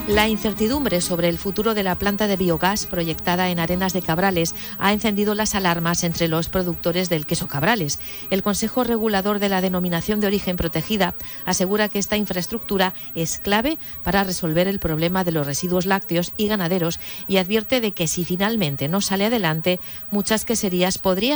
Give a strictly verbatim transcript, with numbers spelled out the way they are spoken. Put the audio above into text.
La incertidumbre sobre el futuro de la planta de biogás proyectada en Arenas de Cabrales ha encendido las alarmas entre los productores del queso Cabrales. El Consejo Regulador de la Denominación de Origen Protegida asegura que esta infraestructura es clave para resolver el problema de los residuos lácteos y ganaderos y advierte de que si finalmente no sale adelante, muchas queserías podrían